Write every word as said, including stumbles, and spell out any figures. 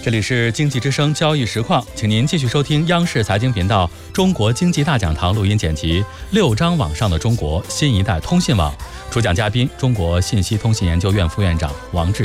这里是经济之声交易实况，请您继续收听央视财经频道中国经济大讲堂录音剪辑《六张网上的中国新一代通信网》，主讲嘉宾中国信息通信研究院副院长王志